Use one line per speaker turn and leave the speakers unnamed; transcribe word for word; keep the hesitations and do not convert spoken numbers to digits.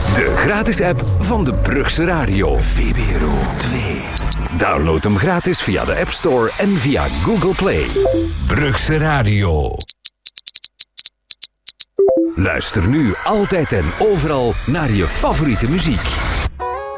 De gratis app van de Brugse Radio. V B R O twee. Download hem gratis via de App Store en via Google Play. Brugse Radio. Luister nu altijd en overal naar je favoriete muziek.